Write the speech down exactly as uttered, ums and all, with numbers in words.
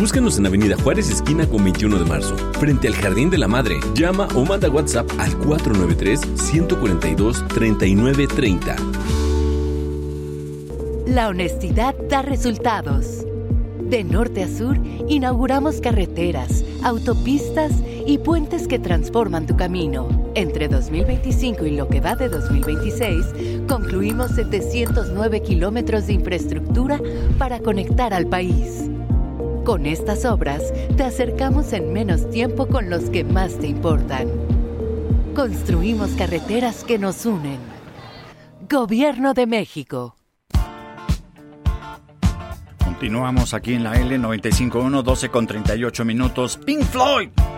Búscanos en Avenida Juárez, esquina con veintiuno de marzo, frente al Jardín de la Madre. Llama o manda WhatsApp al cuatro nueve tres, uno cuatro dos, tres nueve tres cero. La honestidad da resultados. De norte a sur, inauguramos carreteras, autopistas y puentes que transforman tu camino. Entre dos mil veinticinco y lo que va de dos mil veintiséis, concluimos setecientos nueve kilómetros de infraestructura para conectar al país. Con estas obras, te acercamos en menos tiempo con los que más te importan. Construimos carreteras que nos unen. Gobierno de México. Continuamos aquí en la L noventa y cinco punto uno, doce con treinta y ocho minutos. Pink Floyd.